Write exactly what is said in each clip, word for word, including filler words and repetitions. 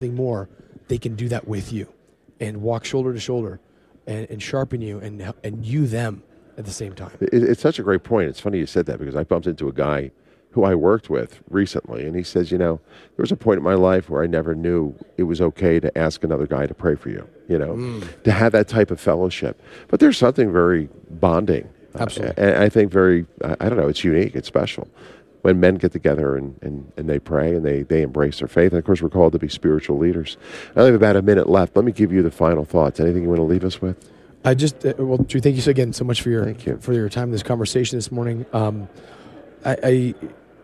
more, they can do that with you and walk shoulder to shoulder and, and sharpen you and and you them at the same time. It, it's such a great point. It's funny you said that because I bumped into a guy who I worked with recently, and he says, you know, there was a point in my life where I never knew it was okay to ask another guy to pray for you, you know, mm. to have that type of fellowship. But there's something very bonding. Absolutely. Uh, and I think very, I don't know, it's unique, it's special. When men get together and, and, and they pray and they, they embrace their faith. And, of course, we're called to be spiritual leaders. I have about a minute left. Let me give you the final thoughts. Anything you want to leave us with? I just, uh, well, Drew, thank you so again so much for your thank you. for your time in this conversation this morning. Um, I, I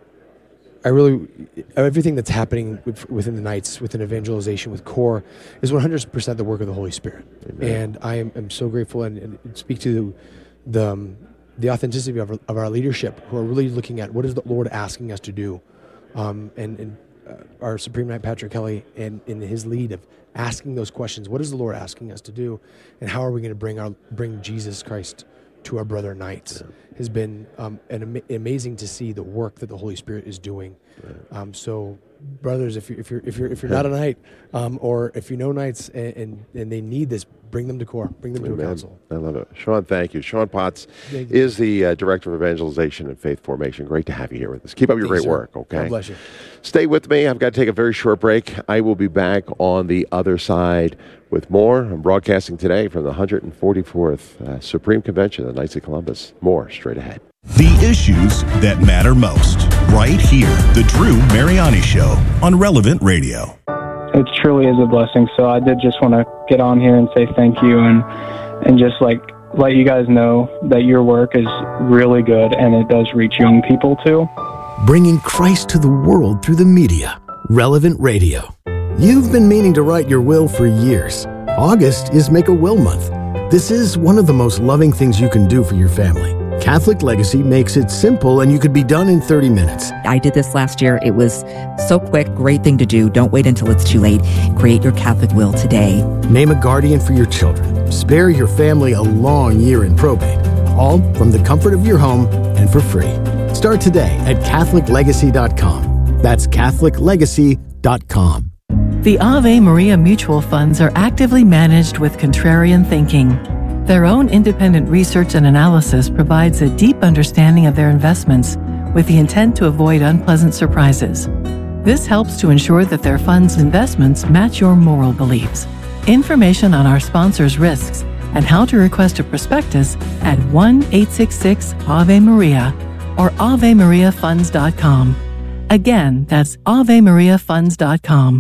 I really, everything that's happening within the Knights, within evangelization, with CORE, is one hundred percent the work of the Holy Spirit. Amen. And I am, am so grateful and, and speak to the, the, um, the authenticity of our, of our leadership, who are really looking at what is the Lord asking us to do. Um, and and uh, our Supreme Knight Patrick Kelly, and in his lead of asking those questions, what is the Lord asking us to do? And how are we going to bring our bring Jesus Christ to our brother Knights? Yeah. Has been um, an am- amazing to see the work that the Holy Spirit is doing. Right. Um, so, brothers, if you're if you're if you're if you're not a Knight, um, or if you know Knights and, and and they need this, bring them to CORE, bring them Amen. to a council. I love it, Sean. Thank you. Sean Potts is the uh, Director of Evangelization and Faith Formation. Great to have you here with us. Keep up your Thanks, great sir. work. Okay. God bless you. Stay with me. I've got to take a very short break. I will be back on the other side with more. I'm broadcasting today from the one hundred forty-fourth uh, Supreme Convention of the Knights of Columbus. More straight ahead. The issues that matter most, right here. The Drew Mariani Show on Relevant Radio. It truly is a blessing. So I did just want to get on here and say thank you and and just like let you guys know that your work is really good and it does reach young people too. Bringing Christ to the world through the media. Relevant Radio. You've been meaning to write your will for years. August is Make a Will Month. This is one of the most loving things you can do for your family. Catholic Legacy makes it simple and you could be done in thirty minutes. I did this last year. It was so quick, great thing to do. Don't wait until it's too late. Create your Catholic will today. Name a guardian for your children. Spare your family a long year in probate. All from the comfort of your home and for free. Start today at Catholic Legacy dot com. That's Catholic Legacy dot com. The Ave Maria Mutual Funds are actively managed with contrarian thinking. Their own independent research and analysis provides a deep understanding of their investments with the intent to avoid unpleasant surprises. This helps to ensure that their funds' investments match your moral beliefs. Information on our sponsors' risks and how to request a prospectus at one eight six six Ave Maria or Ave Maria Funds dot com. Again, that's Ave Maria Funds dot com.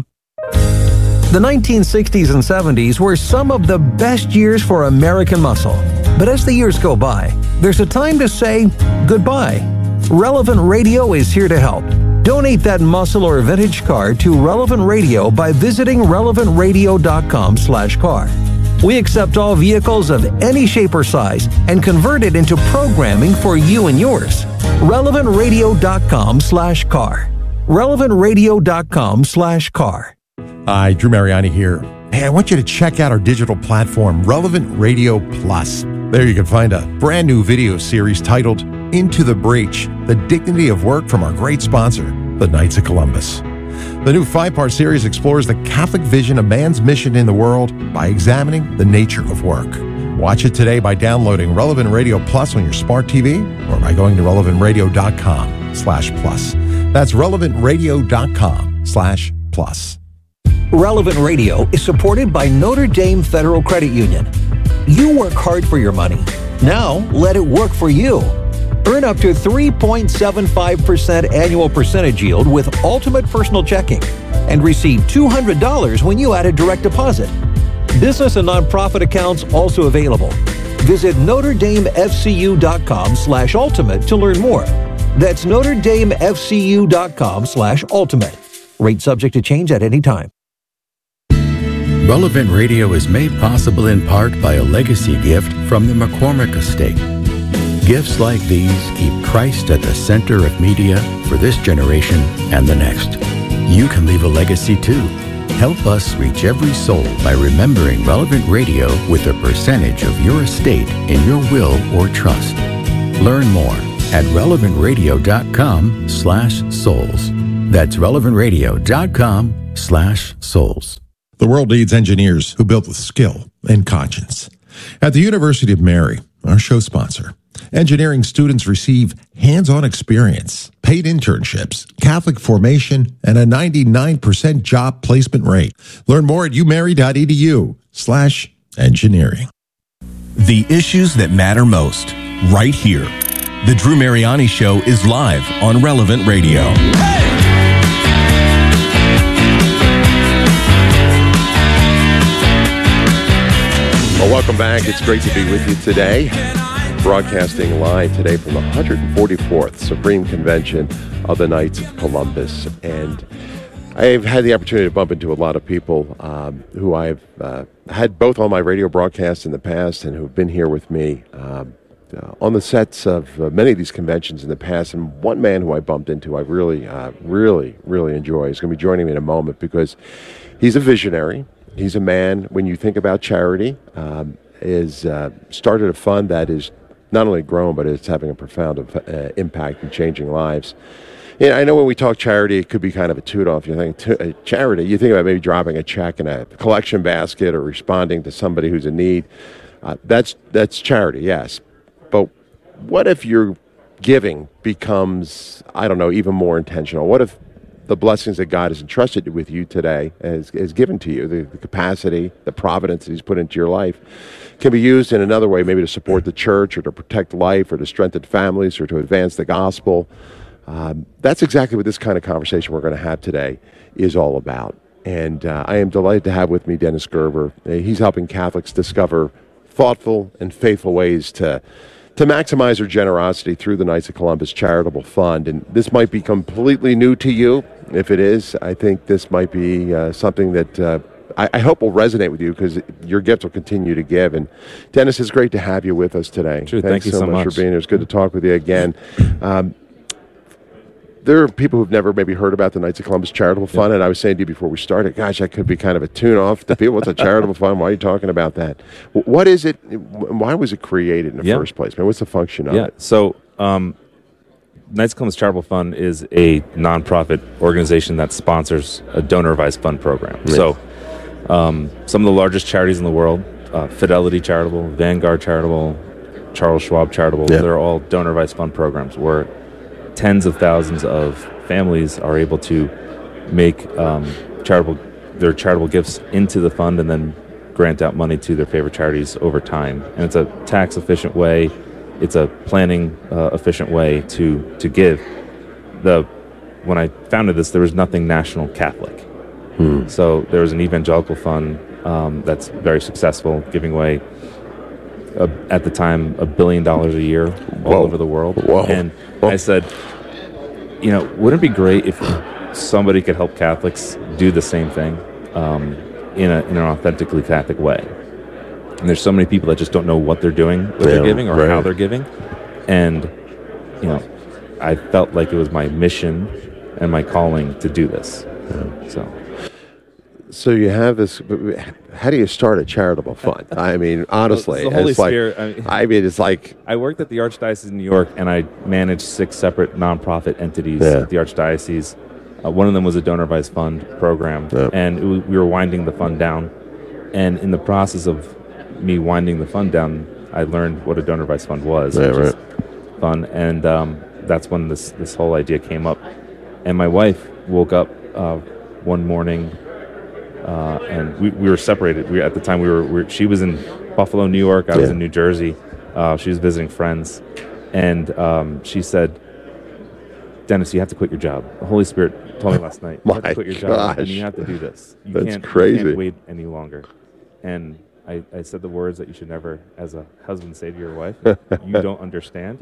The nineteen sixties and seventies were some of the best years for American muscle. But as the years go by, there's a time to say goodbye. Relevant Radio is here to help. Donate that muscle or vintage car to Relevant Radio by visiting relevant radio dot com slash car. We accept all vehicles of any shape or size and convert it into programming for you and yours. relevant radio dot com slash car. relevant radio dot com slash car. Hi, Drew Mariani here. Hey, I want you to check out our digital platform, Relevant Radio Plus. There you can find a brand new video series titled Into the Breach, The Dignity of Work from our great sponsor, the Knights of Columbus. The new five-part series explores the Catholic vision of man's mission in the world by examining the nature of work. Watch it today by downloading Relevant Radio Plus on your smart T V or by going to relevant radio dot com slash plus. That's relevant radio dot com slash plus. Relevant Radio is supported by Notre Dame Federal Credit Union. You work hard for your money. Now, let it work for you. Earn up to three point seven five percent annual percentage yield with Ultimate Personal Checking and receive two hundred dollars when you add a direct deposit. Business and nonprofit accounts also available. Visit Notre Dame F C U dot com slash ultimate to learn more. That's Notre Dame F C U dot com slash ultimate. Rate subject to change at any time. Relevant Radio is made possible in part by a legacy gift from the McCormick Estate. Gifts like these keep Christ at the center of media for this generation and the next. You can leave a legacy too. Help us reach every soul by remembering Relevant Radio with a percentage of your estate in your will or trust. Learn more at relevant radio dot com slash souls. That's relevant radio dot com slash souls. The world needs engineers who build with skill and conscience. At the University of Mary, our show sponsor, engineering students receive hands-on experience, paid internships, Catholic formation, and a ninety-nine percent job placement rate. Learn more at umary.edu slash engineering. The issues that matter most, right here. The Drew Mariani Show is live on Relevant Radio. Well, welcome back. It's great to be with you today. Broadcasting live today from the one hundred forty-fourth Supreme Convention of the Knights of Columbus. And I've had the opportunity to bump into a lot of people um, who I've uh, had both on my radio broadcasts in the past and who've been here with me um, uh, on the sets of uh, many of these conventions in the past. And one man who I bumped into I really, uh, really, really enjoy is going to be joining me in a moment because he's a visionary. He's a man, when you think about charity, um, is uh, started a fund that is not only grown, but it's having a profound uh, impact in changing lives. Yeah, I know when we talk charity, it could be kind of a toot-off. You think t- uh, charity, you think about maybe dropping a check in a collection basket or responding to somebody who's in need. Uh, that's that's charity, yes. But what if your giving becomes, I don't know, even more intentional? What if the blessings that God has entrusted with you today, has, has given to you, the, the capacity, the providence that he's put into your life, can be used in another way, maybe to support the church or to protect life or to strengthen families or to advance the gospel? Um, that's exactly what this kind of conversation we're going to have today is all about. And uh, I am delighted to have with me Dennis Gerber. Uh, he's helping Catholics discover thoughtful and faithful ways to to maximize their generosity through the Knights of Columbus Charitable Fund. And this might be completely new to you. If it is, I think this might be uh, something that uh, I, I hope will resonate with you because your gift will continue to give. And Dennis, it's great to have you with us today. True, Thanks thank you so, so much, much for being here. It's good to talk with you again. Um, there are people who've never maybe heard about the Knights of Columbus Charitable Fund, and I was saying to you before we started, gosh, that could be kind of a tune-off to people. What's a charitable fund? Why are you talking about that? What is it? Why was it created in the yeah. first place? I mean, what's the function of yeah. it? So um, Knights of Columbus Charitable Fund is a nonprofit organization that sponsors a donor-advised fund program. Yeah. So um, some of the largest charities in the world, uh, Fidelity Charitable, Vanguard Charitable, Charles Schwab Charitable, yeah. they're all donor-advised fund programs where tens of thousands of families are able to make um, charitable their charitable gifts into the fund and then grant out money to their favorite charities over time. And it's a tax-efficient way. It's a planning-efficient uh, way to to give. The when I founded this, there was nothing national Catholic. Hmm. So there was an evangelical fund um, that's very successful, giving away a, at the time a billion dollars a year all Whoa. over the world. Whoa. And Whoa. I said, you know, wouldn't it be great if somebody could help Catholics do the same thing um, in, a, in an authentically Catholic way? And there's so many people that just don't know what they're doing with yeah, their giving or right. how they're giving. And, you know, I felt like it was my mission and my calling to do this. Yeah. So. So you have this. How do you start a charitable fund? I mean, honestly, well, the Holy it's like, Spirit, I mean, I mean, it's like I worked at the Archdiocese of New York, and I managed six separate nonprofit entities yeah. at the Archdiocese. Uh, one of them was a donor-advised fund program, yeah. and it was, we were winding the fund down. And in the process of me winding the fund down, I learned what a donor-advised fund was, yeah, which right. is fun. And um, that's when this this whole idea came up. And my wife woke up uh, one morning. Uh, and we, we were separated. We at the time we were, we were. She was in Buffalo, New York. I yeah. was in New Jersey. Uh, she was visiting friends, and um, she said, "Dennis, you have to quit your job." The Holy Spirit told me last night, "You have to quit your job, and you have to do this. You That's can't, crazy. You can't wait any longer." And I, I said the words that you should never, as a husband, say to your wife. You don't understand.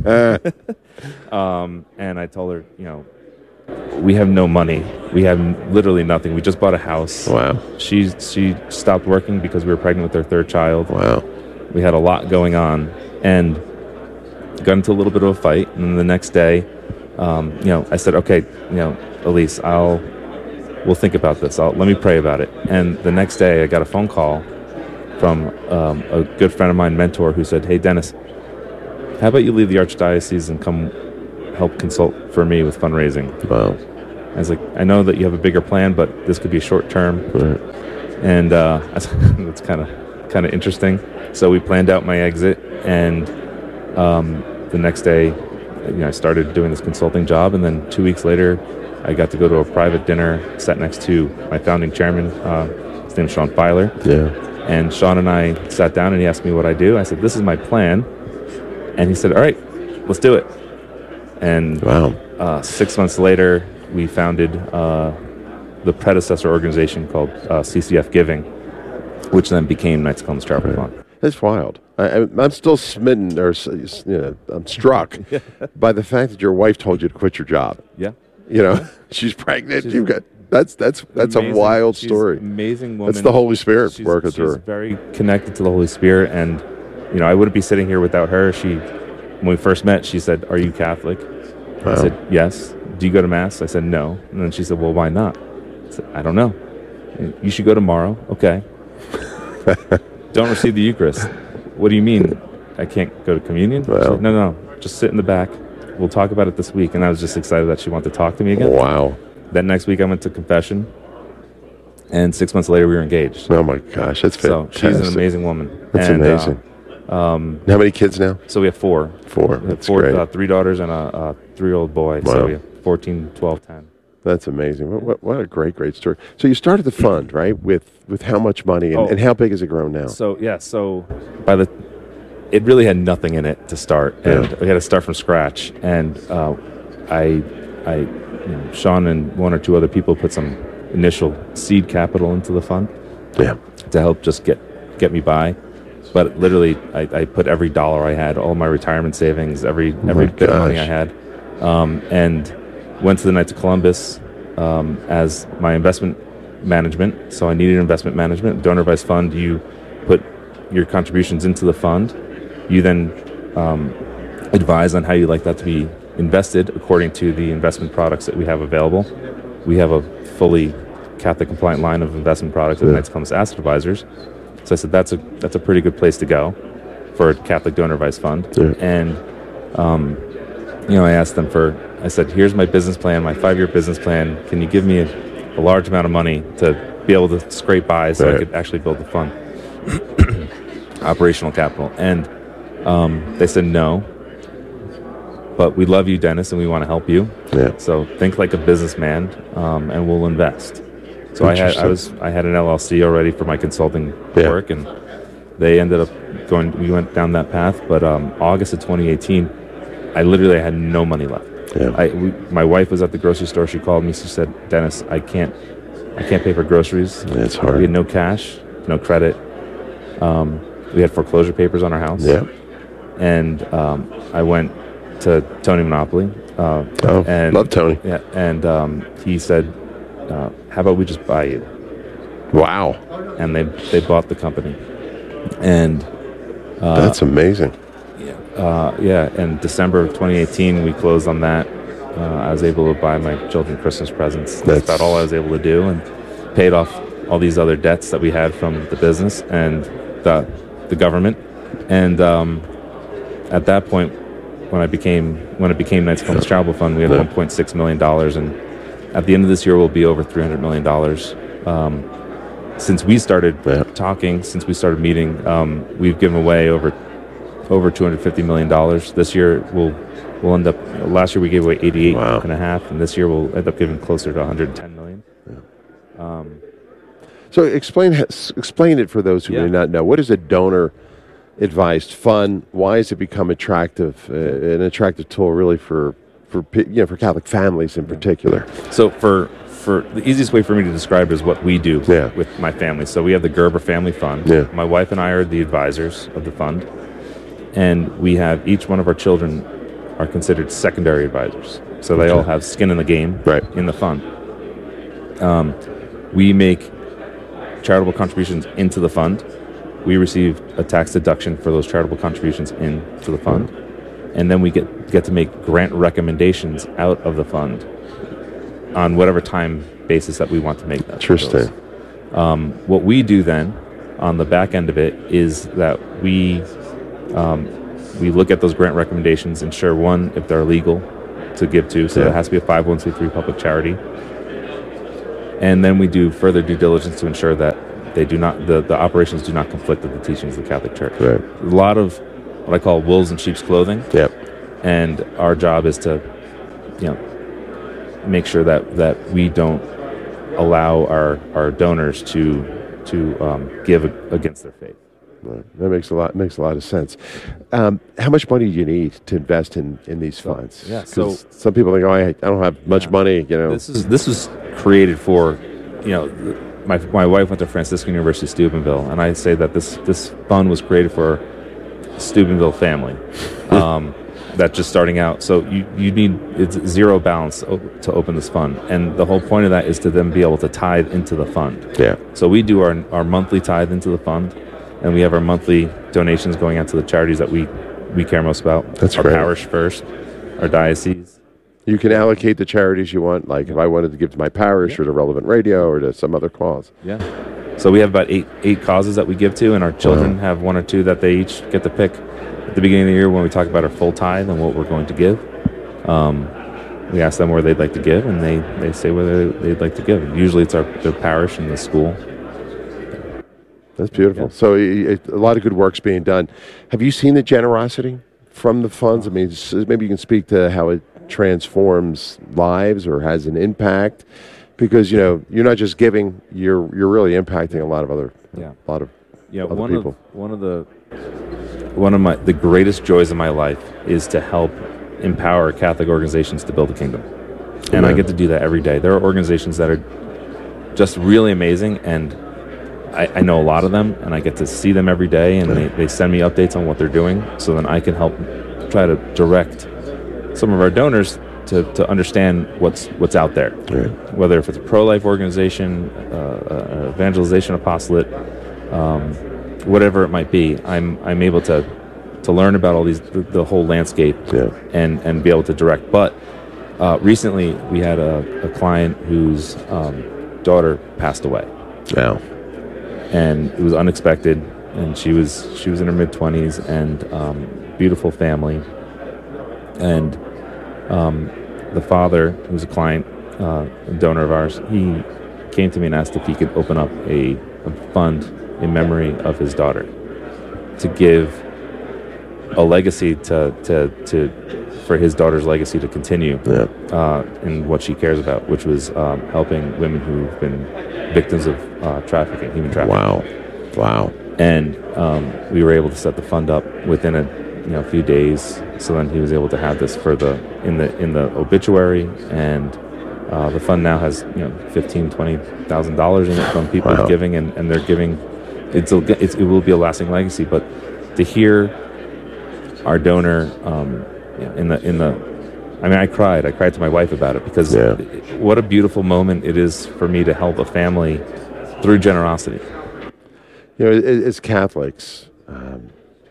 um, and I told her, you know. We have no money. We have literally nothing. We just bought a house. Wow. She she stopped working because we were pregnant with our third child. Wow. We had a lot going on, and got into a little bit of a fight. And then the next day, um, you know, I said, "Okay, you know, Elise, I'll we'll think about this. I'll let me pray about it." And the next day, I got a phone call from um, a good friend of mine, mentor, who said, "Hey, Dennis, how about you leave the Archdiocese and come help consult for me with fundraising?" Wow. I was like, I know that you have a bigger plan, but this could be short term. Right. And uh, that's kind of kind of interesting. So we planned out my exit, and um, the next day, you know, I started doing this consulting job, and then two weeks later, I got to go to a private dinner, sat next to my founding chairman. Uh, his name is Sean Filer. Yeah. And Sean and I sat down, and he asked me what I do. I said, "This is my plan," and he said, "All right, let's do it." And wow. uh, six months later, we founded uh, the predecessor organization called uh, C C F Giving, which then became Knights of Columbus Charitable Fund. That's wild. I, I'm still smitten, or you know, I'm struck by the fact that your wife told you to quit your job. Yeah. You know, she's pregnant. She's You've got that's that's that's amazing. a wild She's story. An amazing woman. That's the Holy Spirit she's, working she's through her. Very connected to the Holy Spirit, and you know, I wouldn't be sitting here without her. She, when we first met, she said, "Are you Catholic?" Wow. I said, "Yes." "Do you go to Mass?" I said, "No." And then she said, "Well, why not?" I said, "I don't know." "You should go tomorrow." "Okay." "Don't receive the Eucharist." "What do you mean? I can't go to communion?" Wow. She said, no, no, just sit in the back. We'll talk about it this week. And I was just excited that she wanted to talk to me again. Wow. That next week I went to confession, and six months later we were engaged. Oh my gosh, that's so fantastic. she's an amazing woman. That's and, amazing. Uh, um, How many kids now? So we have four. Four. We have That's four, great. Uh, three daughters and a, a three-year-old boy. Wow. So we have fourteen, twelve, ten. That's amazing. What, what, what a great, great story. So you started the fund, right? With with how much money, and, Oh. and how big has it grown now? So yeah, so by the it really had nothing in it to start, and Yeah. we had to start from scratch. And uh, I, I, you know, Sean and one or two other people put some initial seed capital into the fund, yeah, to help just get get me by. But literally, I, I put every dollar I had, all my retirement savings, every Oh every my bit of money I gosh. had, um, and went to the Knights of Columbus um, as my investment management. So I needed investment management. Donor advised fund. You put your contributions into the fund. You then um, advise on how you like that to be invested according to the investment products that we have available. We have a fully Catholic compliant line of investment products at the Yeah. Knights of Columbus Asset Advisors. So I said that's a that's a pretty good place to go for a Catholic donor advised fund. Yeah. And um, you know, I asked them for. I said, "Here's my business plan, my five-year business plan. Can you give me a, a large amount of money to be able to scrape by so I Right. could actually build the fund, operational capital?" And um, they said no. But we love you, Dennis, and we want to help you. Yeah. So think like a businessman, um, and we'll invest. So I had I Interesting. was I had an L L C already for my consulting Yeah. work, and they ended up going. We went down that path. But um, August of twenty eighteen, I literally had no money left. Yeah. I we, my wife was at the grocery store. She called me. She said, "Dennis, I can't I can't pay for groceries. Yeah, it's hard. We had no cash, no credit. Um, we had foreclosure papers on our house. Yeah. And um, I went to Tony Monopoly. Uh, Oh, and, love Tony. Yeah, and um, he said, uh, "How about we just buy you?" Wow. And they they bought the company, and uh, That's amazing. uh, yeah. In December of twenty eighteen, we closed on that. Uh, I was able to buy my children Christmas presents. That's, That's- about all I was able to do, and paid off all these other debts that we had from the business and the the government. And um, at that point, when I became when it became Knights of Columbus Charitable Fund, we had Yeah. one point six million dollars, and at the end of this year, we'll be over three hundred million dollars. Um, since we started Yeah. talking, since we started meeting, um, we've given away over over two hundred fifty million dollars. This year, we'll we'll end up. Last year, we gave away eighty-eight Wow. and a half, and this year we'll end up giving closer to one hundred ten million. Um, So explain explain it for those who Yeah. may not know. What is a donor advised fund? Why has it become attractive? Uh, an attractive tool, really, for for pe- you know for Catholic families in particular. So for for the easiest way for me to describe it is what we do Yeah. with my family. So we have the Gerber Family Fund. Yeah. My wife and I are the advisors of the fund, and we have each one of our children are considered secondary advisors. So they all Okay. have skin in the game Right. in the fund. Um, we make charitable contributions into the fund. We receive a tax deduction for those charitable contributions into the fund, and then we get get to make grant recommendations out of the fund on whatever time basis that we want to make that. Interesting. Um, what we do then, on the back end of it, is that we um, we look at those grant recommendations, ensure one if they're legal, to give to, so Yeah. it has to be a five oh one c three public charity. And then we do further due diligence to ensure that they do not the, the operations do not conflict with the teachings of the Catholic Church. Right. A lot of what I call wolves in sheep's clothing. Yep. And our job is to, you know, make sure that, that we don't allow our, our donors to to um, give against their faith. Right. That makes a lot makes a lot of sense. Um, how much money do you need to invest in, in these funds? Yeah, 'Cause so- some people think, oh, I, I don't have much money. You know, This is this was created for, you know, my my wife went to Franciscan University Steubenville, and I say that this this fund was created for a Steubenville family um, that's just starting out. So you you need it's zero balance o- to open this fund, and the whole point of that is to then be able to tithe into the fund. Yeah. So we do our our monthly tithe into the fund, and we have our monthly donations going out to the charities that we we care most about. That's our great. parish first, our diocese. You can allocate the charities you want. Like if I wanted to give to my parish or to Relevant Radio or to some other cause. Yeah. So we have about eight eight causes that we give to, and our children Wow. have one or two that they each get to pick at the beginning of the year when we talk about our full tithe and what we're going to give. Um, we ask them where they'd like to give, and they, they say whether they'd like to give. Usually it's our their parish and the school. That's beautiful. So i- it, a lot of good work's being done. Have you seen the generosity from the funds? I mean, s- maybe you can speak to how it transforms lives or has an impact, because you know you're not just giving; you're you're really impacting a lot of other, Yeah. a lot of Yeah, other one people. of one of the one of my the greatest joys of my life is to help empower Catholic organizations to build a kingdom, and I Amen. get to do that every day. There are organizations that are just really amazing, and I, I know a lot of them, and I get to see them every day, and they, they send me updates on what they're doing, so then I can help try to direct some of our donors to, to understand what's what's out there, Right. whether if it's a pro-life organization, uh, uh, evangelization apostolate, um, whatever it might be. I'm I'm able to to learn about all these the, the whole landscape Yeah. and and be able to direct. But uh, recently we had a, a client whose um, daughter passed away. Wow. And it was unexpected, and she was she was in her mid twenties, and um, beautiful family. And um, the father, who was a client, uh, a donor of ours, he came to me and asked if he could open up a, a fund in memory of his daughter to give a legacy to to, to for his daughter's legacy to continue Yeah. uh, in what she cares about, which was um, helping women who've been victims of uh, trafficking, human trafficking. Wow. Wow. And um, we were able to set the fund up within a you know a few days. So then he was able to have this for the in the in the obituary, and uh, the fund now has you know fifteen twenty thousand dollars in it from people Wow. giving, and, and they're giving. It's, a, it's it will be a lasting legacy. But to hear our donor um, in the in the I mean, I cried. I cried to my wife about it because Yeah. what a beautiful moment it is for me to help a family through generosity. You know, a- as Catholics, um,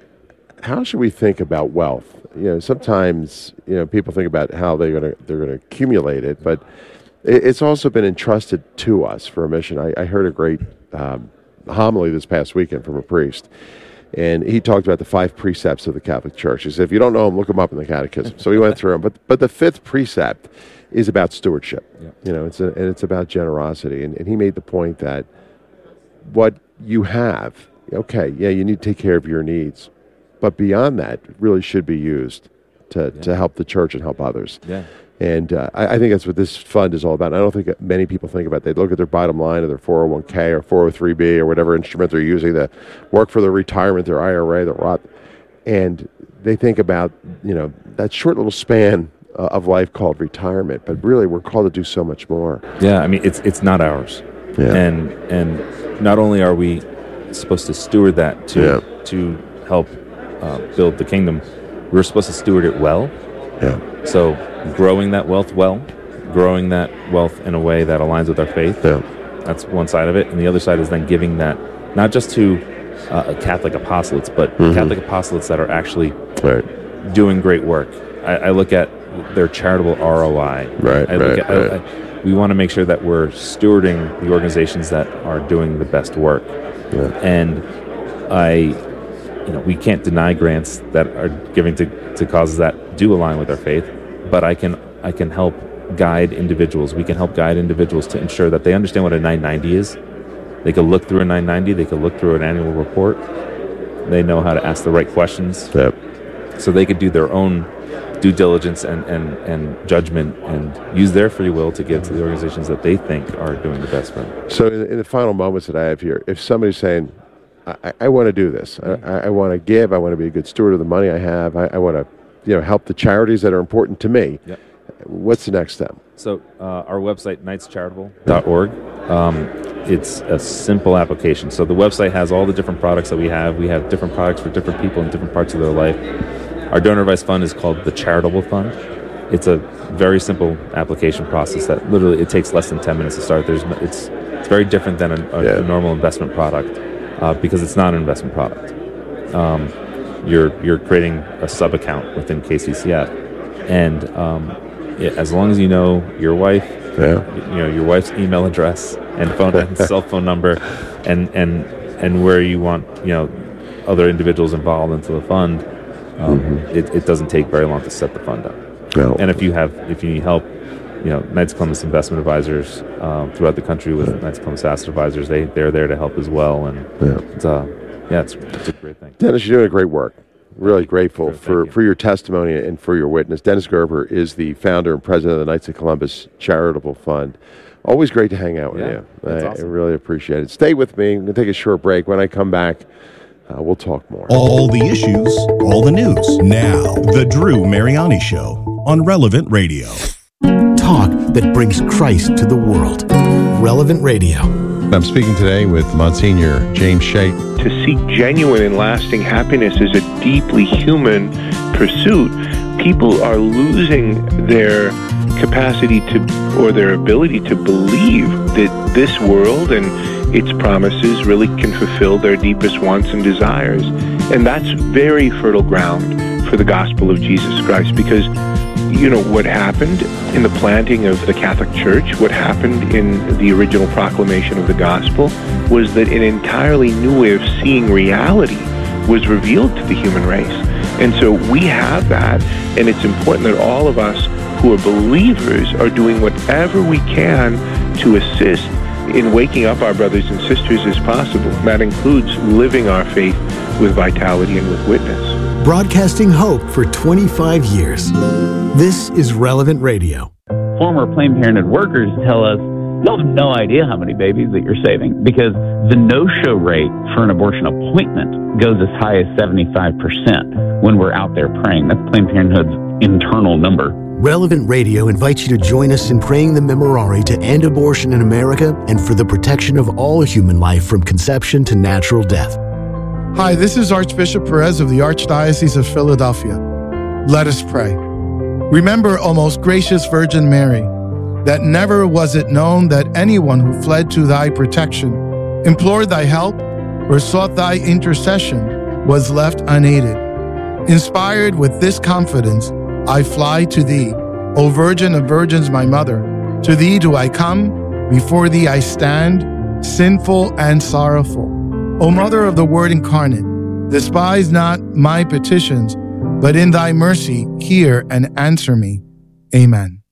how should we think about wealth? You know, sometimes you know people think about how they're gonna they're gonna accumulate it, but it, it's also been entrusted to us for a mission. I, I heard a great um, homily this past weekend from a priest, and he talked about the five precepts of the Catholic Church. He said, if you don't know them, look them up in the Catechism. So he went through them, but but the fifth precept is about stewardship. Yep. You know, it's a, and it's about generosity, and, and he made the point that what you have, okay, yeah, you need to take care of your needs, but beyond that, it really should be used to, Yeah. to help the church and help others. Yeah. And uh, I, I think that's what this fund is all about. I don't think many people think about it. They look at their bottom line of their four oh one k or four oh three b or whatever instrument they're using to work for their retirement, their I R A, their Roth, and they think about, you know, that short little span uh, of life called retirement. But really, we're called to do so much more. Yeah, I mean, it's it's not ours, Yeah. and and not only are we supposed to steward that to Yeah. to help uh, build the kingdom, we're supposed to steward it well. Yeah. So growing that wealth well, growing that wealth in a way that aligns with our faith. Yeah. That's one side of it, and the other side is then giving that not just to uh, Catholic apostolates, but Mhm. Catholic apostolates that are actually Right. doing great work. I, I look at their charitable R O I. Right, I look right, at, I- right. I- we want to make sure that we're stewarding the organizations that are doing the best work. Yeah. And I, you know, we can't deny grants that are giving to, to causes that do align with our faith, but I can I can help guide individuals. We can help guide individuals to ensure that they understand what a nine ninety is. They can look through a nine ninety. They can look through an annual report. They know how to ask the right questions. Yep. So they could do their own due diligence and, and, and judgment and use their free will to give to the organizations that they think are doing the best for them. So in, in the final moments that I have here, if somebody's saying, I, I want to do this, I, I want to give, I want to be a good steward of the money I have, I, I want to you know, help the charities that are important to me, yep. What's the next step? So uh, our website, knights charitable dot org, um, it's a simple application. So the website has all the different products that we have. We have different products for different people in different parts of their life. Our donor advised fund is called the Charitable Fund. It's a very simple application process that literally it takes less than ten minutes to start. There's it's it's very different than a, a, yeah. a normal investment product uh, because it's not an investment product. Um, you're you're creating a sub account within K C C F, and um, it, as long as you know your wife, yeah. you know your wife's email address and phone and cell phone number, and and and where you want you know other individuals involved into the fund. Um, mm-hmm. it, it doesn't take very long to set the fund up. No. And if you have, if you need help, you know, Knights of Columbus investment advisors um, throughout the country with yeah. Knights of Columbus asset advisors, they they're there to help as well. And yeah, it's, uh, yeah, it's, it's a great thing. Dennis, you're doing great work. Really grateful sure, for, you. for your testimony and for your witness. Dennis Gerber is the founder and president of the Knights of Columbus Charitable Fund. Always great to hang out with yeah, you. That's I, awesome. I really appreciate it. Stay with me. I'm going to take a short break. When I come back, Uh, we'll talk more. All the issues, all the news. Now, The Drew Mariani Show on Relevant Radio. Talk that brings Christ to the world. Relevant Radio. I'm speaking today with Monsignor James Shea. To seek genuine and lasting happiness is a deeply human pursuit. People are losing their capacity to, or their ability to believe that this world and its promises really can fulfill their deepest wants and desires. And that's very fertile ground for the gospel of Jesus Christ, because, you know, what happened in the planting of the Catholic Church, what happened in the original proclamation of the gospel, was that an entirely new way of seeing reality was revealed to the human race. And so we have that, and it's important that all of us who are believers are doing whatever we can to assist in waking up our brothers and sisters as possible. That includes living our faith with vitality and with witness. Broadcasting hope for twenty-five years. This is Relevant Radio. Former Planned Parenthood workers tell us, you'll have no idea how many babies that you're saving, because the no-show rate for an abortion appointment goes as high as seventy-five percent when we're out there praying. That's Planned Parenthood's internal number. Relevant Radio invites you to join us in praying the Memorare to end abortion in America and for the protection of all human life from conception to natural death. Hi, this is Archbishop Perez of the Archdiocese of Philadelphia. Let us pray. Remember, O most gracious Virgin Mary, that never was it known that anyone who fled to thy protection, implored thy help, or sought thy intercession was left unaided. Inspired with this confidence, I fly to thee, O Virgin of Virgins, my mother. To thee do I come, before thee I stand, sinful and sorrowful. O Mother of the Word incarnate, despise not my petitions, but in thy mercy hear and answer me. Amen.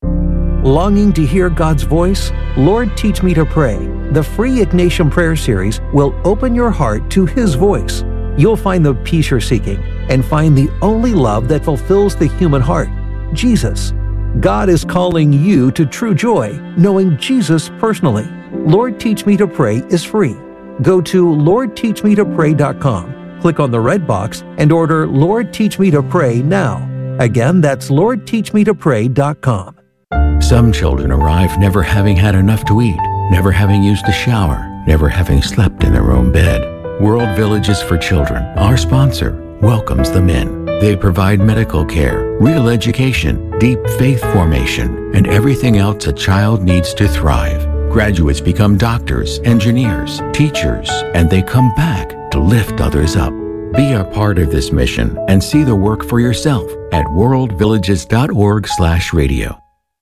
Longing to hear God's voice? Lord, Teach Me to Pray. The free Ignatian Prayer Series will open your heart to His voice. You'll find the peace you're seeking and find the only love that fulfills the human heart, Jesus. God is calling you to true joy, knowing Jesus personally. Lord Teach Me to Pray is free. Go to lord teach me to pray dot com, click on the red box, and order Lord Teach Me to Pray now. Again, that's lord teach me to pray dot com. Some children arrive never having had enough to eat, never having used a shower, never having slept in their own bed. World Villages for Children, our sponsor, welcomes them in. They provide medical care, real education, deep faith formation, and everything else a child needs to thrive. Graduates become doctors, engineers, teachers, and they come back to lift others up. Be a part of this mission and see the work for yourself at world villages dot org slash radio.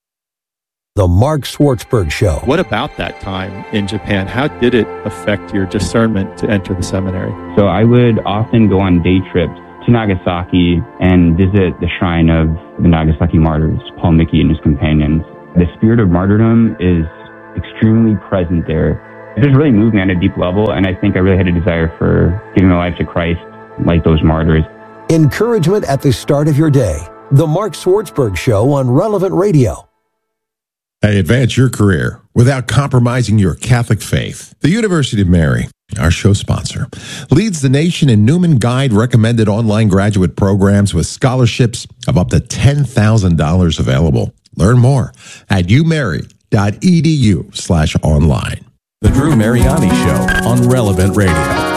The Mark Schwartzberg Show. What about that time in Japan? How did it affect your discernment to enter the seminary? So I would often go on day trips to Nagasaki and visit the shrine of the Nagasaki martyrs, Paul Mickey and his companions. The spirit of martyrdom is extremely present there. It just really moved me on a deep level, and I think I really had a desire for giving my life to Christ like those martyrs. Encouragement at the start of your day. The Mark Swartzberg Show on Relevant Radio. Hey, advance your career without compromising your Catholic faith. The University of Mary, our show sponsor, leads the nation in Newman Guide recommended online graduate programs with scholarships of up to ten thousand dollars available. Learn more at umary.edu slash online. The Drew Mariani Show on Relevant Radio.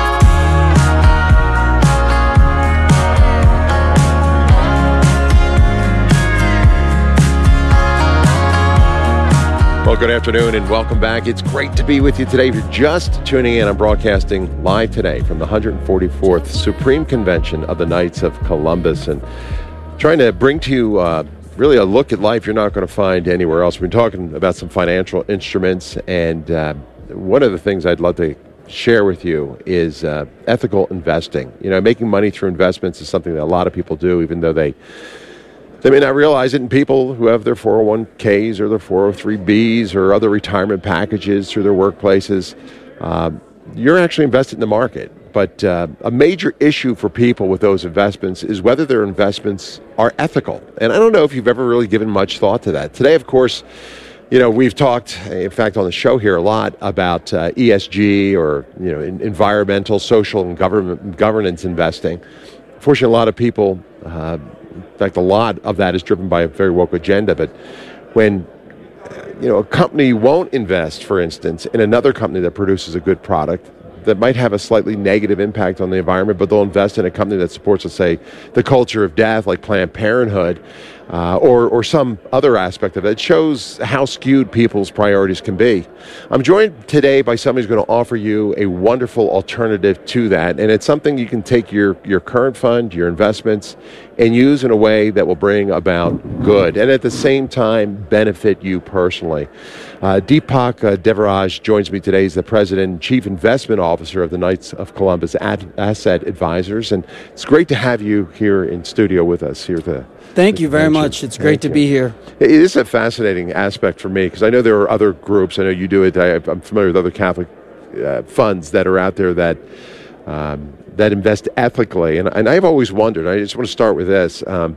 Well, good afternoon and welcome back. It's great to be with you today. If you're just tuning in, I'm broadcasting live today from the one hundred forty-fourth Supreme Convention of the Knights of Columbus, and trying to bring to you uh, really a look at life you're not going to find anywhere else. We've been talking about some financial instruments, and uh, one of the things I'd love to share with you is uh, ethical investing. You know, making money through investments is something that a lot of people do, even though they They may not realize it, and people who have their four oh one k's or their four oh three b's or other retirement packages through their workplaces, uh, you're actually invested in the market. But uh, a major issue for people with those investments is whether their investments are ethical. And I don't know if you've ever really given much thought to that. Today, of course, you know, we've talked, in fact, on the show here a lot about uh, E S G, or, you know, in, environmental, social, and government governance investing. Fortunately, a lot of people, uh, in fact, a lot of that is driven by a very woke agenda. But when, you know, a company won't invest, for instance, in another company that produces a good product that might have a slightly negative impact on the environment, but they'll invest in a company that supports, let's say, the culture of death, like Planned Parenthood, uh, or or some other aspect of it, it shows how skewed people's priorities can be. I'm joined today by somebody who's going to offer you a wonderful alternative to that, and it's something you can take your, your current fund, your investments, and use in a way that will bring about good, and at the same time benefit you personally. Uh, Deepak uh, Devaraj joins me today. He's the President and Chief Investment Officer of the Knights of Columbus Ad- Asset Advisors, and it's great to have you here in studio with us here at the Thank you very much. It's great to be here. It is a fascinating aspect for me, because I know there are other groups. I know you do it. I, I'm familiar with other Catholic uh, funds that are out there that um, that invest ethically, and, and I've always wondered. I just want to start with this. Um,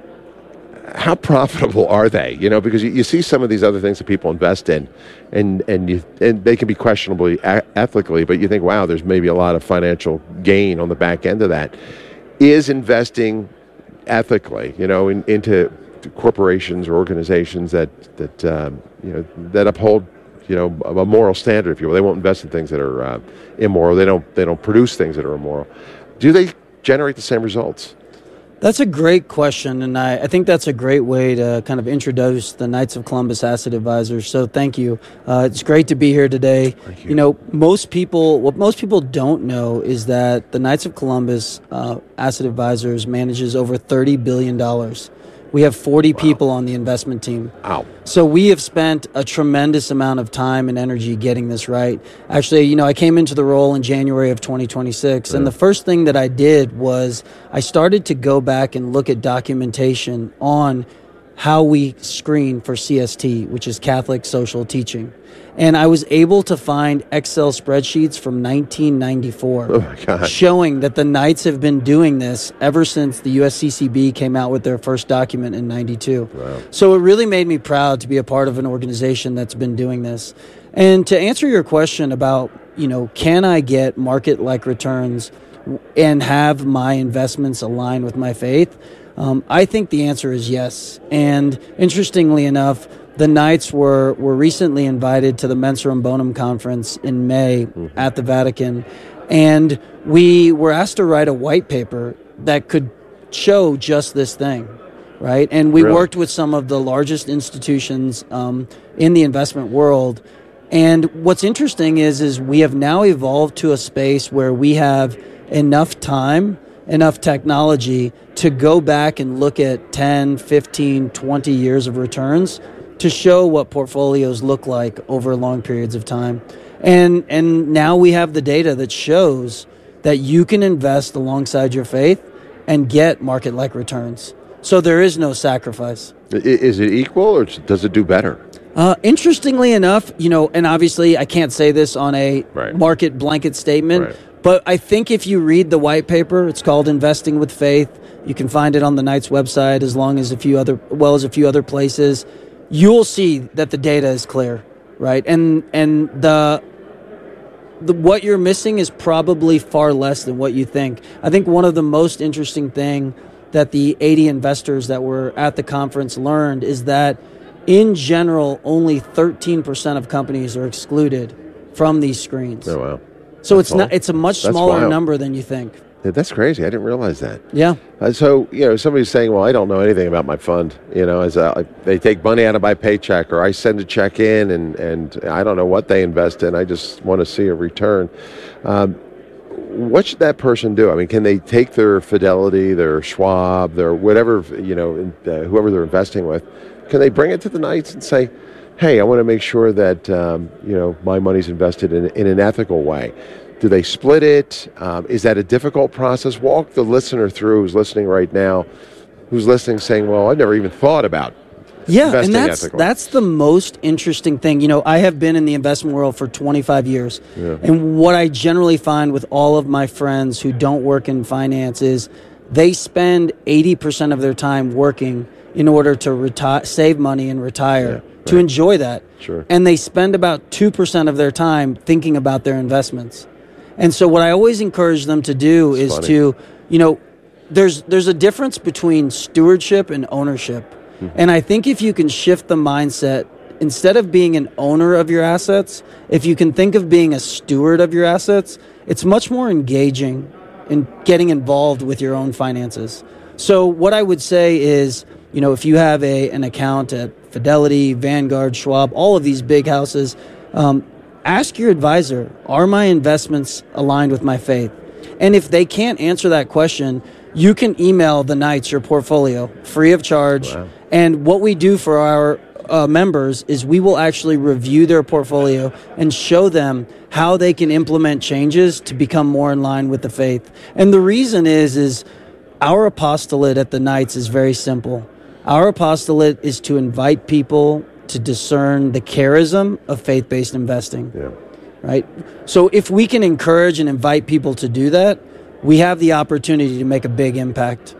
how profitable are they? You know, because you, you see some of these other things that people invest in, and and you and they can be questionably a- ethically, but you think, wow, there's maybe a lot of financial gain on the back end of that. Is investing ethically, you know, in, into corporations or organizations that that um, you know that uphold, you know, a moral standard, if you will. They won't invest in things that are uh, immoral. They don't they don't produce things that are immoral. Do they generate the same results? That's a great question, and I, I think that's a great way to kind of introduce the Knights of Columbus Asset Advisors. So thank you. Uh, it's great to be here today. Thank you. You know, most people, what most people don't know is that the Knights of Columbus uh, Asset Advisors manages over thirty billion dollars. We have forty wow. people on the investment team. Wow. So we have spent a tremendous amount of time and energy getting this right. Actually, you know, I came into the role in January of twenty twenty-six, yeah. and the first thing that I did was I started to go back and look at documentation on how we screen for C S T, which is Catholic Social Teaching. And I was able to find Excel spreadsheets from nineteen ninety-four oh my God. showing that the Knights have been doing this ever since the U S C C B came out with their first document in ninety-two. Wow. So it really made me proud to be a part of an organization that's been doing this. And to answer your question about, you know, can I get market-like returns and have my investments align with my faith? Um, I think the answer is yes. And interestingly enough, the Knights were, were recently invited to the Mensurum Bonum Conference in May mm-hmm. at the Vatican, and we were asked to write a white paper that could show just this thing, right? And we really? worked with some of the largest institutions um, in the investment world. And what's interesting is, is we have now evolved to a space where we have enough time, enough technology to go back and look at ten, fifteen, twenty years of returns to show what portfolios look like over long periods of time. And and now we have the data that shows that you can invest alongside your faith and get market-like returns. So there is no sacrifice. I- Is it equal, or does it do better? Uh, interestingly enough, you know, and obviously I can't say this on a Right. market blanket statement, Right. but I think if you read the white paper, it's called Investing with Faith. You can find it on the Knights website, as long as a few other, well as a few other places. You'll see that the data is clear, right? And and the the what you're missing is probably far less than what you think. I think one of the most interesting thing that the eighty investors that were at the conference learned is that in general, only thirteen percent of companies are excluded from these screens. Oh, wow. So That's it's not all? it's a much That's smaller wild. number than you think. Yeah, that's crazy. I didn't realize that. Yeah. Uh, so, you know, somebody's saying, well, I don't know anything about my fund. You know, as uh, they take money out of my paycheck, or I send a check in and, and I don't know what they invest in. I just want to see a return. Um, what should that person do? I mean, can they take their Fidelity, their Schwab, their whatever, you know, uh, whoever they're investing with, can they bring it to the Knights and say, hey, I want to make sure that, um, you know, my money's invested in, in an ethical way? Do they split it? Um, is that a difficult process? Walk the listener through who's listening right now, who's listening saying, well, I never even thought about Yeah, investing and that's ethically. that's the most interesting thing. You know, I have been in the investment world for twenty-five years. Yeah. And what I generally find with all of my friends who don't work in finance is they spend eighty percent of their time working in order to retire, save money and retire, to enjoy that. Sure. And they spend about two percent of their time thinking about their investments. And so what I always encourage them to do It's is funny. to, you know, there's there's a difference between stewardship and ownership. Hmm. And I think if you can shift the mindset, instead of being an owner of your assets, if you can think of being a steward of your assets, it's much more engaging in getting involved with your own finances. So what I would say is, you know, if you have a an account at Fidelity, Vanguard, Schwab, all of these big houses, um, ask your advisor, are my investments aligned with my faith? And if they can't answer that question, you can email the Knights your portfolio free of charge. Wow. And what we do for our uh, members is we will actually review their portfolio and show them how they can implement changes to become more in line with the faith. And the reason is, is our apostolate at the Knights is very simple. Our apostolate is to invite people to discern the charism of faith-based investing. Yeah. Right? So if we can encourage and invite people to do that, we have the opportunity to make a big impact.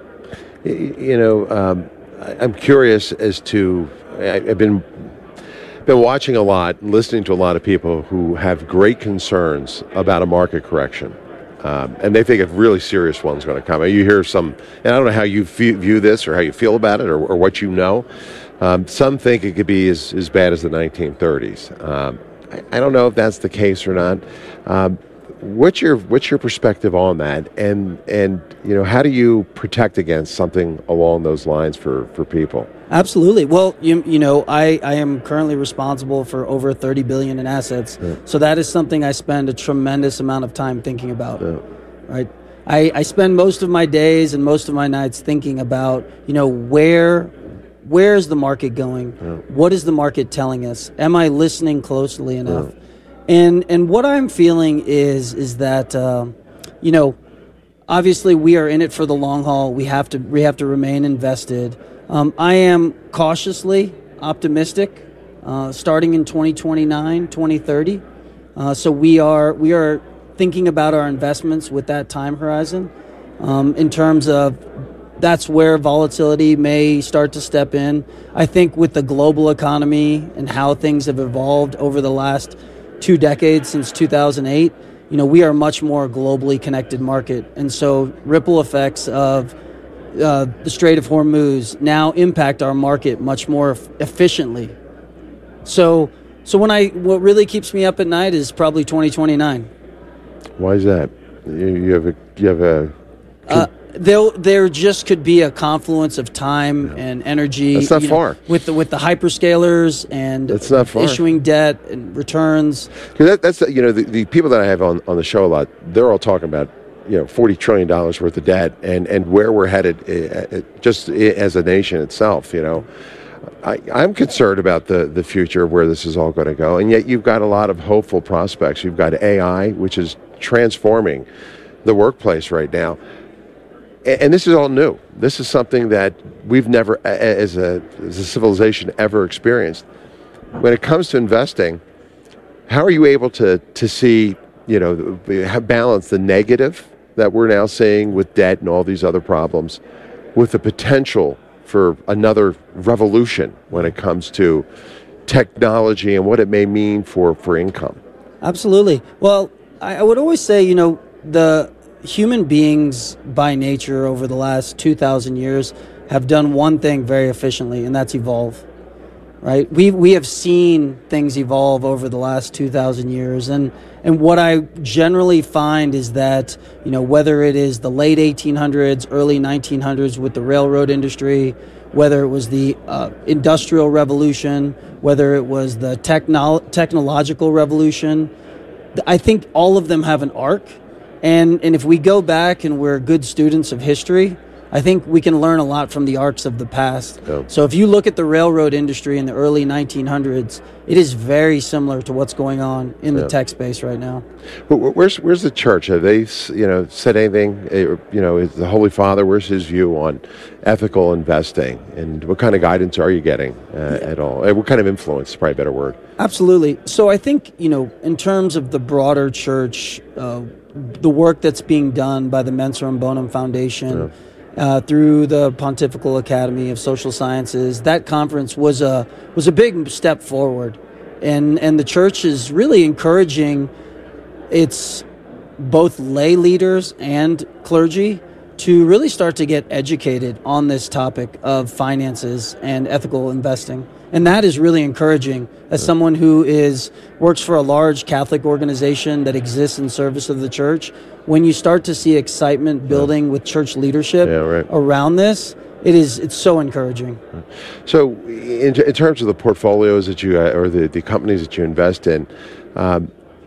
Y- You know, um, I- I'm curious as to, I- I've been been watching a lot, listening to a lot of people who have great concerns about a market correction. Um, and they think a really serious one's going to come. You hear some, and I don't know how you fe- view this or how you feel about it or, or what you know. Um, some think it could be as, as bad as the nineteen thirties. Um, I, I don't know if that's the case or not. Um, what's your what's your perspective on that? And and you know, how do you protect against something along those lines for, for people? Absolutely. Well, you, you know, I, I am currently responsible for over thirty billion dollars in assets. Yeah. So that is something I spend a tremendous amount of time thinking about. Yeah. Right? I, I spend most of my days and most of my nights thinking about, you know, where where is the market going? Yeah. What is the market telling us? Am I listening closely enough? Yeah. And and what I'm feeling is is that uh, you know, obviously we are in it for the long haul. We have to we have to remain invested. Um, I am cautiously optimistic, uh, starting in twenty twenty-nine, twenty thirty. Uh, so we are we are thinking about our investments with that time horizon, um, in terms of that's where volatility may start to step in. I think with the global economy and how things have evolved over the last two decades since two thousand eight, you know, we are a much more globally connected market, and so ripple effects of Uh, the Strait of Hormuz now impact our market much more f- efficiently. So, so when I what really keeps me up at night is probably twenty twenty-nine. Why is that? You, you have a you have a. Uh, there, there just could be a confluence of time and energy. That's not you know, far. with the with the hyperscalers and That's not far. issuing debt and returns. 'Cause that, that's the, you know the, the people that I have on, on the show a lot. They're all talking about, you know, forty trillion dollars worth of debt and, and where we're headed uh, uh, just i- as a nation itself, you know. I, I'm concerned about the, the future of where this is all going to go. And yet you've got a lot of hopeful prospects. You've got A I, which is transforming the workplace right now. and, and this is all new. This is something that we've never, as a, as a civilization, ever experienced. When it comes to investing, how are you able to, to see, you know, have balance the negative that we're now seeing with debt and all these other problems with the potential for another revolution when it comes to technology and what it may mean for, for income? Absolutely. Well, I, I would always say, you know, the human beings by nature over the last two thousand years have done one thing very efficiently, and that's evolve. Right? We we have seen things evolve over the last two thousand years. And, and what I generally find is that, you know, whether it is the late eighteen hundreds, early nineteen hundreds with the railroad industry, whether it was the uh, industrial revolution, whether it was the techno- technological revolution, I think all of them have an arc. And, and if we go back and we're good students of history, I think we can learn a lot from the arcs of the past. Oh. So if you look at the railroad industry in the early nineteen hundreds, it is very similar to what's going on in Yeah. the tech space right now. But where's where's the church? Have they, you know, said anything? uh, You know, is the Holy Father? Where's his view on ethical investing, and what kind of guidance are you getting uh, at all? And what kind of influence? Is probably a better word. Absolutely. So I think, you know, in terms of the broader church, uh, the work that's being done by the Mensa Bonum Foundation. Yeah. Uh, through the Pontifical Academy of Social Sciences, that conference was a was a big step forward, and and the church is really encouraging its both lay leaders and clergy to really start to get educated on this topic of finances and ethical investing. And that is really encouraging. As someone who is works for a large Catholic organization that exists in service of the church, when you start to see excitement building with church leadership Yeah, right. around this, it is it's so encouraging. So, in, in terms of the portfolios that you uh, or the, the companies that you invest in, um,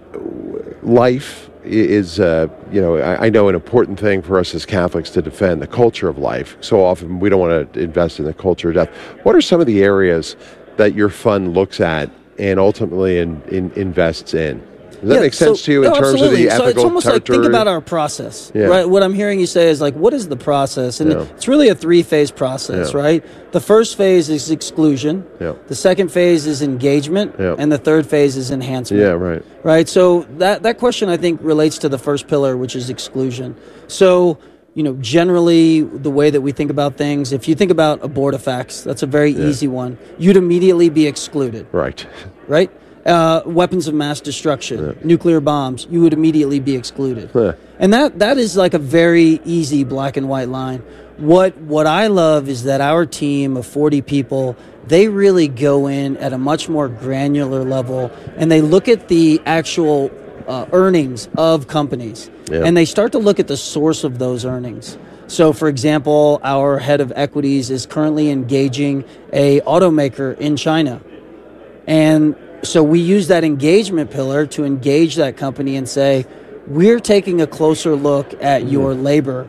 life is, uh, you know, I, I know an important thing for us as Catholics to defend the culture of life. So often we don't want to invest in the culture of death. What are some of the areas that your fund looks at and ultimately in, in, invests in? Does that Yeah, make sense so- to you in no, terms absolutely. of the ethical So it's almost like territory? think about our process, Yeah. right? What I'm hearing you say is like, what is the process? And Yeah. it's really a three-phase process, Yeah. right? The first phase is exclusion. Yeah. The second phase is engagement, Yeah. and the third phase is enhancement. Yeah, right. Right. So that that question I think relates to the first pillar, which is exclusion. So you know, generally the way that we think about things, if you think about abortifacts, that's a very Yeah. easy one. You'd immediately be excluded. Right. Right. Uh, weapons of mass destruction, nuclear bombs, you would immediately be excluded. Yeah. And that that is like a very easy black and white line. What what I love is that our team of forty people, they really go in at a much more granular level, and they look at the actual uh, earnings of companies, Yeah. and they start to look at the source of those earnings. So, for example, our head of equities is currently engaging a automaker in China, and so we use that engagement pillar to engage that company and say, we're taking a closer look at your labor.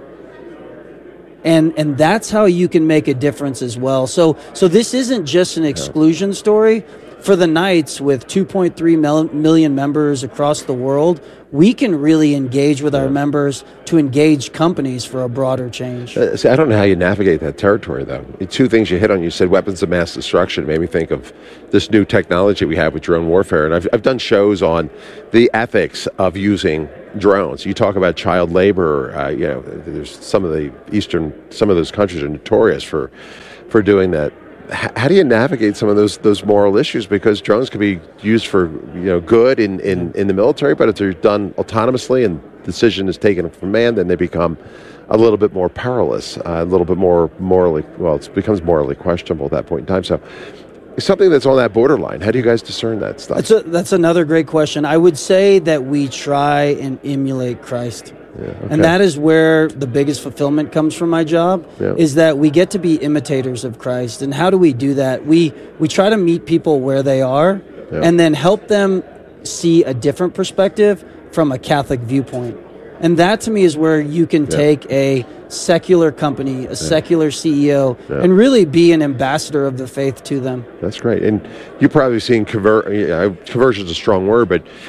And and that's how you can make a difference as well. So so this isn't just an exclusion story. For the Knights, with two point three mil- million members across the world, we can really engage with our members to engage companies for a broader change. Uh, see, I don't know how you navigate that territory, though. The two things you hit on, you said weapons of mass destruction. It made me think of this new technology we have with drone warfare. And I've, I've done shows on the ethics of using drones. You talk about child labor. Uh, you know, there's some of the Eastern, some of those countries are notorious for, for doing that. H- how do you navigate some of those those moral issues? Because drones can be used for, you know, good in, in, in the military, but if they're done autonomously and decision is taken from man, then they become a little bit more perilous, uh, a little bit more morally, well, it becomes morally questionable at that point in time. So it's something that's on that borderline. How do you guys discern that stuff? That's a, that's another great question. I would say that we try and emulate Christ. Yeah, okay. And that is where the biggest fulfillment comes from my job, Yeah. is that we get to be imitators of Christ. And how do we do that? We we try to meet people where they are, Yeah. and then help them see a different perspective from a Catholic viewpoint. And that to me is where you can Yeah. take a secular company, a secular C E O, Yeah. and really be an ambassador of the faith to them. That's great. And you've probably seen convert, you know, conversion is a strong word, but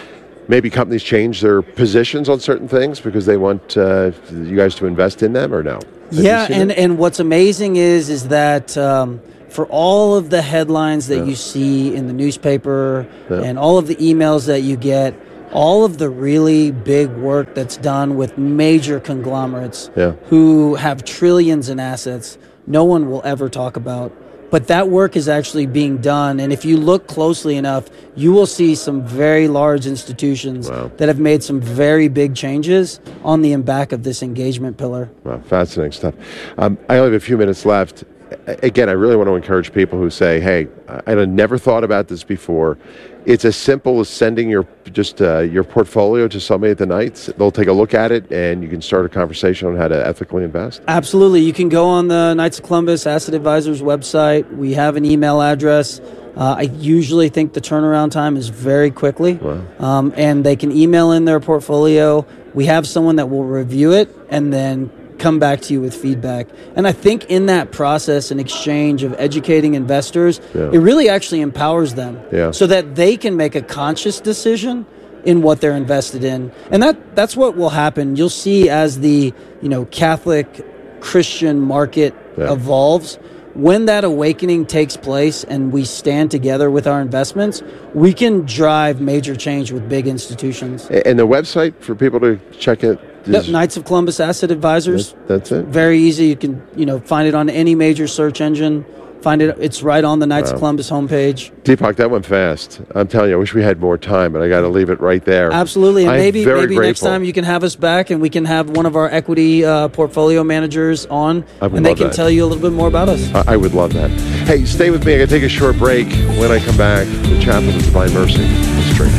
maybe companies change their positions on certain things because they want uh, you guys to invest in them, or no? Have yeah, and, and what's amazing is is that um, for all of the headlines that Yeah. you see in the newspaper Yeah. and all of the emails that you get, all of the really big work that's done with major conglomerates Yeah. who have trillions in assets, no one will ever talk about. But that work is actually being done. And if you look closely enough, you will see some very large institutions that have made some very big changes on the back of this engagement pillar. Wow, fascinating stuff. Um, I only have a few minutes left. A- Again, I really want to encourage people who say, hey, I I never thought about this before. It's as simple as sending your just uh, your portfolio to somebody at the Knights. They'll take a look at it, and you can start a conversation on how to ethically invest. Absolutely. You can go on the Knights of Columbus Asset Advisors website. We have an email address. Uh, I usually think the turnaround time is very quickly. Um, and they can email in their portfolio. We have someone that will review it and then come back to you with feedback. And I think in that process and exchange of educating investors, Yeah. it really actually empowers them Yeah. so that they can make a conscious decision in what they're invested in. And that that's what will happen. You'll see as the, you know, Catholic Christian market Yeah. evolves, when that awakening takes place and we stand together with our investments, we can drive major change with big institutions. A- And the website for people to check it Yep, is Knights of Columbus Asset Advisors. That's it. Very easy. You can, you know, find it on any major search engine. Find it. It's right on the Knights Wow. of Columbus homepage. Deepak, that went fast. I'm telling you, I wish we had more time, but I got to leave it right there. Absolutely, and I'm maybe very maybe next grateful. time you can have us back, and we can have one of our equity uh, portfolio managers on, I would and they love can that. tell you a little bit more about us. I I would love that. Hey, stay with me. I got to take a short break. When I come back, the Chapel of Divine Mercy. Straight.